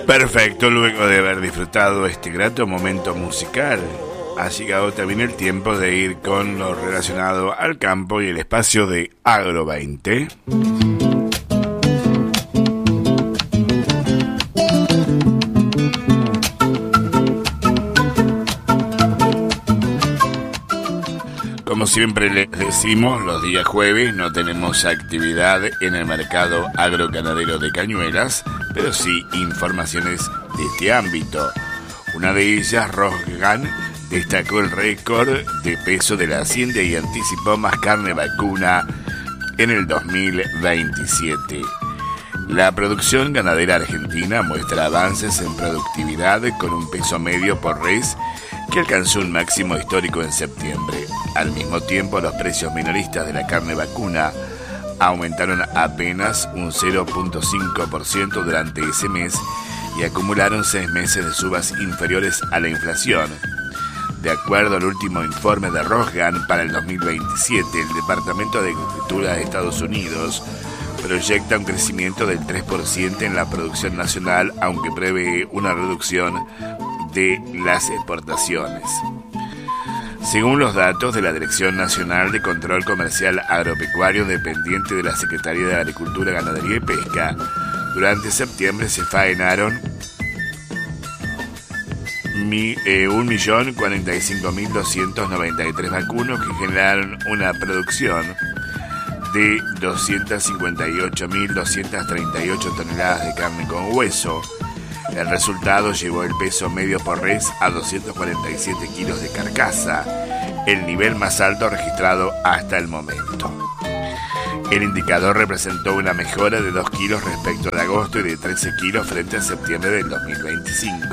Perfecto, luego de haber disfrutado este grato momento musical, ha llegado también el tiempo de ir con lo relacionado al campo y el espacio de Agro 20. Como siempre les decimos, los días jueves no tenemos actividad en el mercado agroganadero de Cañuelas, pero sí informaciones de este ámbito. Una de ellas, Rosgan, destacó el récord de peso de la hacienda y anticipó más carne vacuna en el 2027. La producción ganadera argentina muestra avances en productividad con un peso medio por res que alcanzó un máximo histórico en septiembre. Al mismo tiempo, los precios minoristas de la carne vacuna aumentaron apenas un 0.5% durante ese mes y acumularon 6 meses de subas inferiores a la inflación. De acuerdo al último informe de Rosgan para el 2027, el Departamento de Agricultura de Estados Unidos proyecta un crecimiento del 3% en la producción nacional, aunque prevé una reducción de las exportaciones. Según los datos de la Dirección Nacional de Control Comercial Agropecuario, dependiente de la Secretaría de Agricultura, Ganadería y Pesca, durante septiembre se faenaron 1.045.293 vacunos que generaron una producción de 258.238 toneladas de carne con hueso. El resultado llevó el peso medio por res a 247 kilos de carcasa, el nivel más alto registrado hasta el momento. El indicador representó una mejora de 2 kilos respecto de agosto y de 13 kilos frente a septiembre del 2025.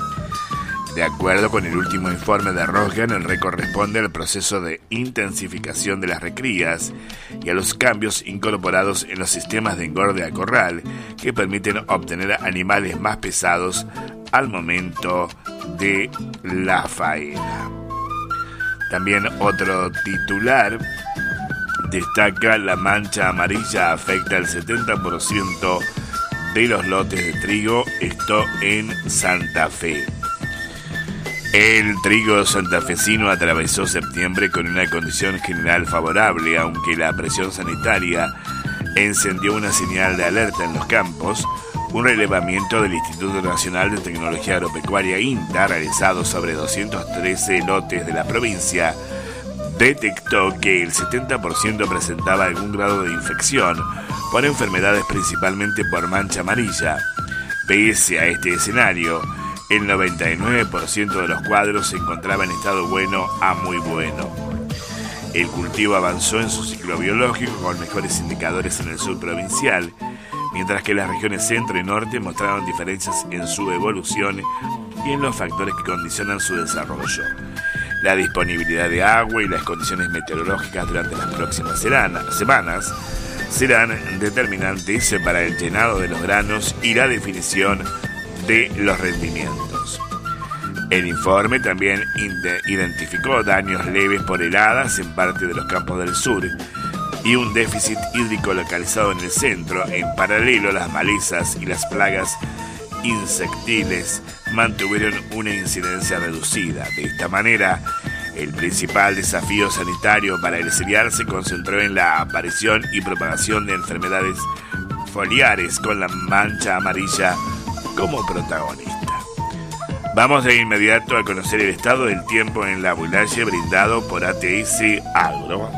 De acuerdo con el último informe de Rosgan, el récord responde al proceso de intensificación de las recrías y a los cambios incorporados en los sistemas de engorde a corral que permiten obtener animales más pesados al momento de la faena. También otro titular destaca: la mancha amarilla afecta el 70% de los lotes de trigo, esto en Santa Fe. El trigo santafesino atravesó septiembre con una condición general favorable, aunque la presión sanitaria encendió una señal de alerta en los campos. Un relevamiento del Instituto Nacional de Tecnología Agropecuaria INTA, realizado sobre 213 lotes de la provincia, detectó que el 70% presentaba algún grado de infección por enfermedades, principalmente por mancha amarilla. Pese a este escenario, el 99% de los cuadros se encontraba en estado bueno a muy bueno. El cultivo avanzó en su ciclo biológico con mejores indicadores en el sur provincial, mientras que las regiones centro y norte mostraron diferencias en su evolución y en los factores que condicionan su desarrollo. La disponibilidad de agua y las condiciones meteorológicas durante las próximas semanas serán determinantes para el llenado de los granos y la definición de los rendimientos. El informe también identificó daños leves por heladas en parte de los campos del sur y un déficit hídrico localizado en el centro. En paralelo, las malezas y las plagas insectiles mantuvieron una incidencia reducida. De esta manera, el principal desafío sanitario para el cereal se concentró en la aparición y propagación de enfermedades foliares, con la mancha amarilla como protagonista. Vamos de inmediato a conocer el estado del tiempo en la Bulaye, brindado por ATS Agro.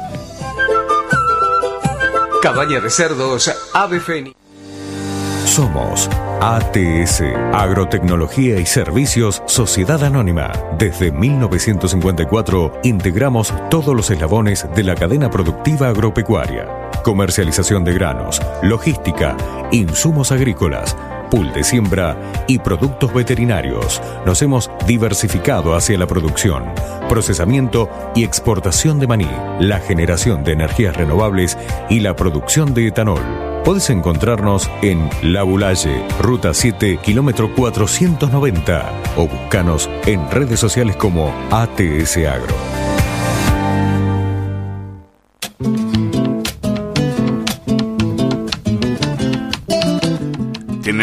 Cabaña de cerdos Ave Fénix. Somos ATS, Agrotecnología y Servicios Sociedad Anónima. Desde 1954 integramos todos los eslabones de la cadena productiva agropecuaria. Comercialización de granos, logística, insumos agrícolas, pool de siembra y productos veterinarios. Nos hemos diversificado hacia la producción, procesamiento y exportación de maní, la generación de energías renovables y la producción de etanol. Puedes encontrarnos en La Bulaye, Ruta 7, kilómetro 490, o búscanos en redes sociales como ATS Agro.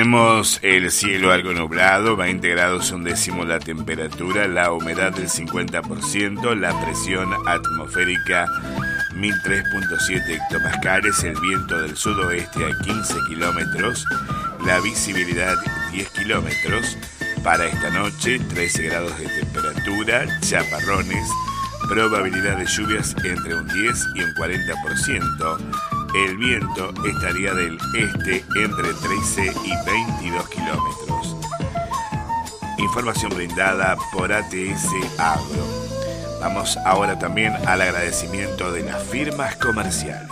Tenemos el cielo algo nublado, 20 grados un décimo la temperatura, la humedad del 50%, la presión atmosférica 1003.7 hectopascales, el viento del sudoeste a 15 kilómetros, la visibilidad 10 kilómetros. Para esta noche, 13 grados de temperatura, chaparrones, probabilidad de lluvias entre un 10 y un 40%. El viento estaría del este entre 13 y 22 kilómetros. Información brindada por ATS Agro. Vamos ahora también al agradecimiento de las firmas comerciales.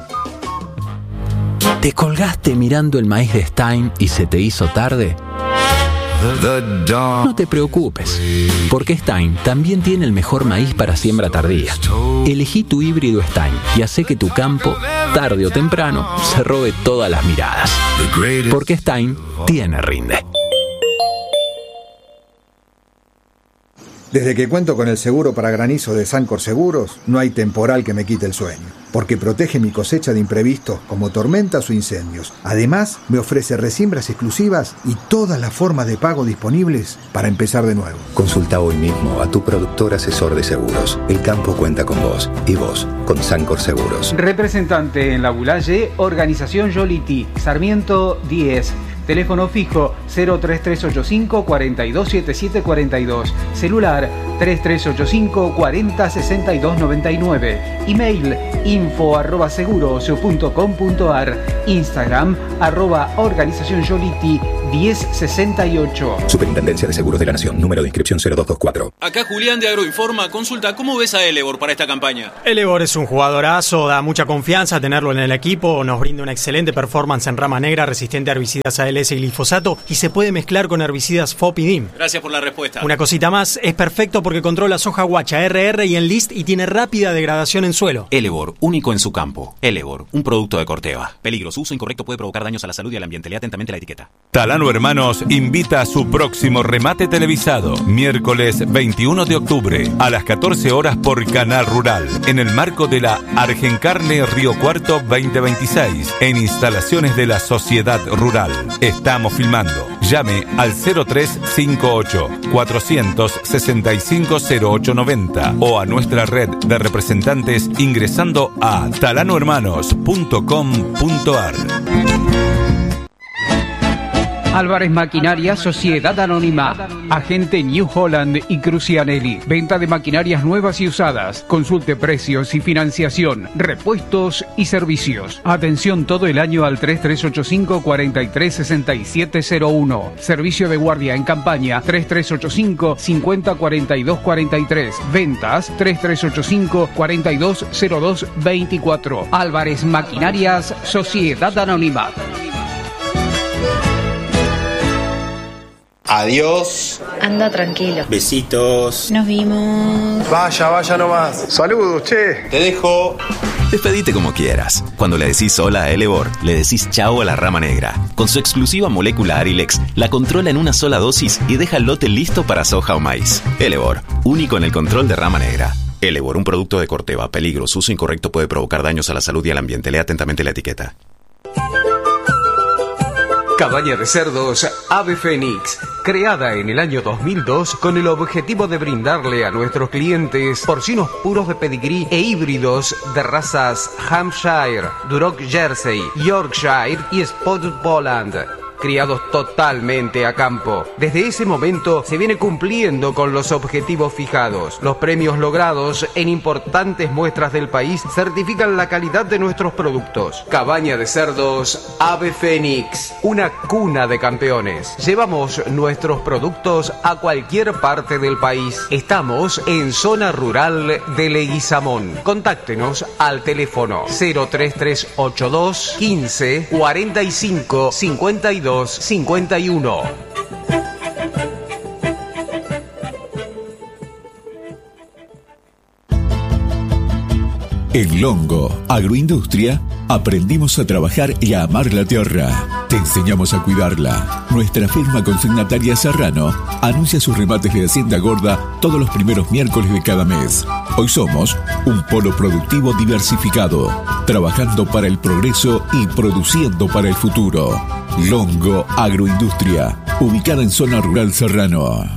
¿Te colgaste mirando el maíz de Stein y se te hizo tarde? No te preocupes, porque Stein también tiene el mejor maíz para siembra tardía. Elegí tu híbrido Stein y hace que tu campo, tarde o temprano, se robe todas las miradas. Porque Stein tiene rinde. Desde que cuento con el seguro para granizo de Sancor Seguros, no hay temporal que me quite el sueño, porque protege mi cosecha de imprevistos como tormentas o incendios. Además, me ofrece resiembras exclusivas y todas las formas de pago disponibles para empezar de nuevo. Consulta hoy mismo a tu productor asesor de seguros. El campo cuenta con vos y vos con Sancor Seguros. Representante en la Bulaye, Organización Yoliti, Sarmiento 10. Teléfono fijo 03385 427742. Celular 3385 406299. Email info@seguros.com.ar. Instagram @Organización Yoliti 1068. Superintendencia de Seguros de la Nación. Número de inscripción 0224. Acá Julián de Agroinforma. Consulta, ¿cómo ves a Elevor para esta campaña? Elevor es un jugadorazo, da mucha confianza tenerlo en el equipo, nos brinda una excelente performance en rama negra, resistente a herbicidas ALS y glifosato, y se puede mezclar con herbicidas FOP y DIM. Gracias por la respuesta. Una cosita más, es perfecto porque controla soja guacha, RR y Enlist y tiene rápida degradación en suelo. Elevor, único en su campo. Elevor, un producto de Corteva. Peligro, su uso incorrecto puede provocar daños a la salud y al ambiente. Lea atentamente la etiqueta. Talano Hermanos invita a su próximo remate televisado, miércoles 21 de octubre, a las 14 horas por Canal Rural, en el marco de la Argencarne Río Cuarto 2026, en instalaciones de la Sociedad Rural. Estamos filmando. Llame al 0358 465 0890 o a nuestra red de representantes ingresando a talanohermanos.com.ar. Álvarez Maquinaria, Sociedad Anónima, agente New Holland y Crucianelli. Venta de maquinarias nuevas y usadas. Consulte precios y financiación, repuestos y servicios. Atención todo el año al 3385 436701. Servicio de guardia en campaña 3385 504243. Ventas 3385 420224. Álvarez Maquinarias, Sociedad Anónima. Adiós. Anda tranquilo. Besitos. Nos vimos. Vaya nomás. Saludos, che. Te dejo. Despedite como quieras. Cuando le decís hola a Elevor, le decís chao a la rama negra. Con su exclusiva molécula Arilex, la controla en una sola dosis y deja el lote listo para soja o maíz. Elevor, único en el control de rama negra. Elevor, un producto de Corteva. Peligro, su uso incorrecto puede provocar daños a la salud y al ambiente. Lea atentamente la etiqueta. Cabaña de cerdos Ave Fénix, creada en el año 2002 con el objetivo de brindarle a nuestros clientes porcinos puros de pedigrí e híbridos de razas Hampshire, Duroc Jersey, Yorkshire y Spotted Poland, criados totalmente a campo. Desde ese momento se viene cumpliendo con los objetivos fijados. Los premios logrados en importantes muestras del país certifican la calidad de nuestros productos. Cabaña de cerdos Ave Fénix, una cuna de campeones. Llevamos nuestros productos a cualquier parte del país. Estamos en zona rural de Leguizamón. Contáctenos al teléfono 03382 15 45 52 51. En Longo Agroindustria aprendimos a trabajar y a amar la tierra. Te enseñamos a cuidarla. Nuestra firma consignataria Serrano anuncia sus remates de Hacienda Gorda todos los primeros miércoles de cada mes. Hoy somos un polo productivo diversificado, trabajando para el progreso y produciendo para el futuro. Longo Agroindustria, ubicada en zona rural Serrano.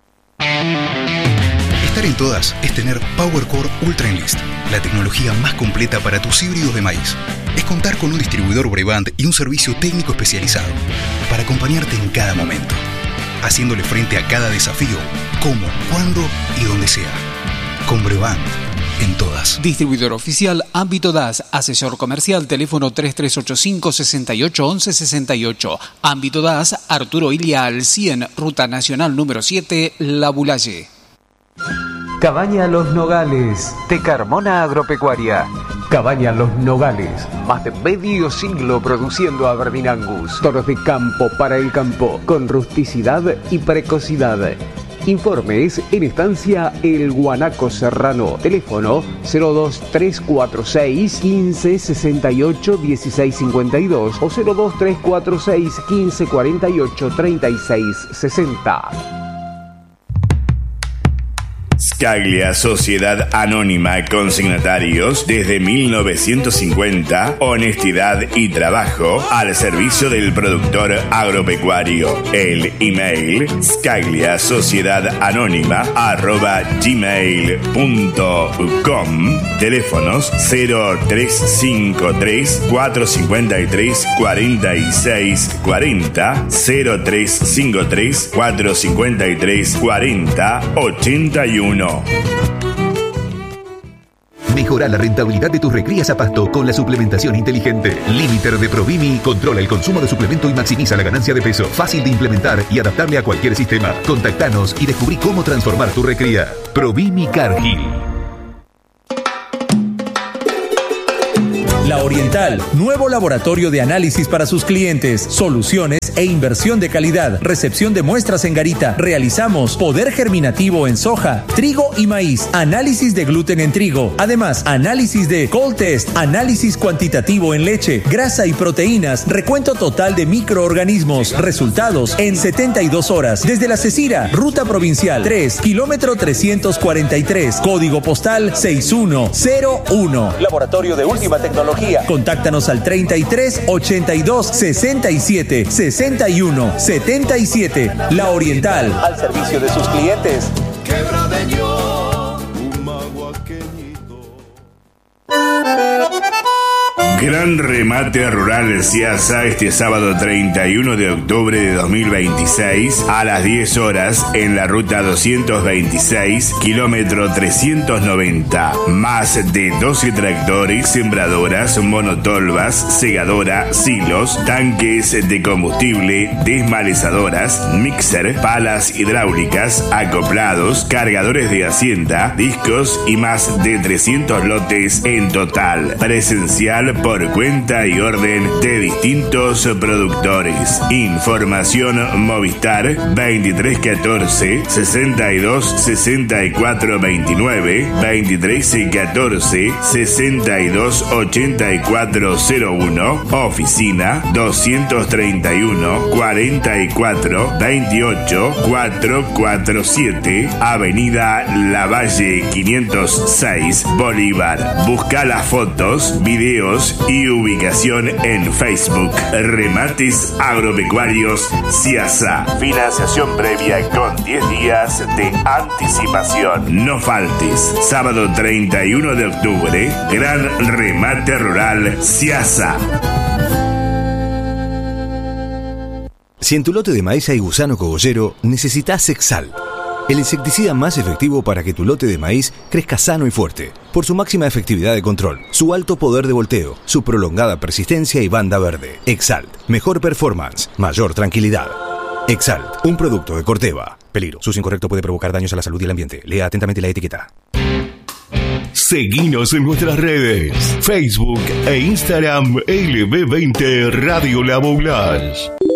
Estar en todas es tener PowerCore Ultra Enlist, la tecnología más completa para tus híbridos de maíz. Es contar con un distribuidor Brevant y un servicio técnico especializado para acompañarte en cada momento, haciéndole frente a cada desafío, como, cuándo y donde sea. Con Brevant, en todas. Distribuidor oficial Ámbito DAS, asesor comercial, teléfono 3385 68 11 68. Ámbito DAS, Arturo Ilia al 100, Ruta Nacional número 7, La Bulaye. Cabaña Los Nogales, de Carmona Agropecuaria. Cabaña Los Nogales, más de medio siglo produciendo Aberdeen Angus. Toros de campo para el campo, con rusticidad y precocidad. Informes en estancia El Guanaco Serrano. Teléfono 02346 15 68 16 52 o 02346 15 48 36 60. Scaglia Sociedad Anónima Consignatarios desde 1950, honestidad y trabajo al servicio del productor agropecuario. El email scagliasociedadanónima@gmail.com. Teléfonos 0353 453 46 40, 0353 453 40 81. Mejora la rentabilidad de tus recrías a pasto con la suplementación inteligente. Limiter de Provimi controla el consumo de suplemento y maximiza la ganancia de peso. Fácil de implementar y adaptable a cualquier sistema. Contactanos y descubrí cómo transformar tu recría. Provimi Cargill. La Oriental, nuevo laboratorio de análisis para sus clientes, soluciones e inversión de calidad, recepción de muestras en garita. Realizamos poder germinativo en soja, trigo y maíz, análisis de gluten en trigo, además análisis de cold test, análisis cuantitativo en leche, grasa y proteínas, recuento total de microorganismos, resultados en 72 horas. Desde La Cecira, ruta provincial 3, kilómetro 343, código postal 6101. Laboratorio de última tecnología. Contáctanos al 33 82 67 61 77. La Oriental, al servicio de sus clientes. Gran remate rural Ciasa este sábado 31 de octubre de 2026 a las 10 horas en la ruta 226, kilómetro 390. Más de 12 tractores, sembradoras, monotolvas, segadora, silos, tanques de combustible, desmalezadoras, mixer, palas hidráulicas, acoplados, cargadores de hacienda, discos y más de 300 lotes en total. Presencial por cuenta y orden de distintos productores. Información Movistar 2314 62 64 29, 2314 62 84 01, oficina 231 44 28 447, Avenida Lavalle 506, Bolívar. Busca las fotos, videos y ubicación en Facebook. Remates Agropecuarios Ciasa. Financiación previa con 10 días de anticipación. No faltes. Sábado 31 de octubre, gran remate rural Ciasa. Si en tu lote de maíz hay gusano cogollero, necesitas Exalt, el insecticida más efectivo para que tu lote de maíz crezca sano y fuerte, por su máxima efectividad de control, su alto poder de volteo, su prolongada persistencia y banda verde. Exalt, mejor performance, mayor tranquilidad. Exalt, un producto de Corteva. Peligro, su uso incorrecto puede provocar daños a la salud y el ambiente. Lea atentamente la etiqueta. Seguinos en nuestras redes, Facebook e Instagram LB20 Radio La Boulange.